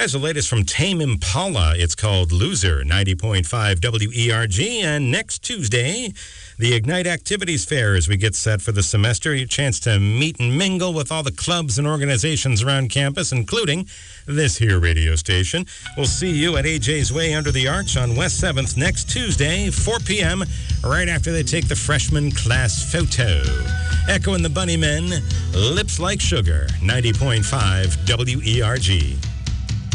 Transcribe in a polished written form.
As the latest from Tame Impala, it's called Loser, 90.5 WERG. And next Tuesday, the Ignite Activities Fair as we get set for the semester. Your chance to meet and mingle with all the clubs and organizations around campus, including this here radio station. We'll see you at AJ's Way Under the Arch on West 7th next Tuesday, 4 p.m., right after they take the freshman class photo. Echo and the Bunnymen, Lips Like Sugar, 90.5 WERG.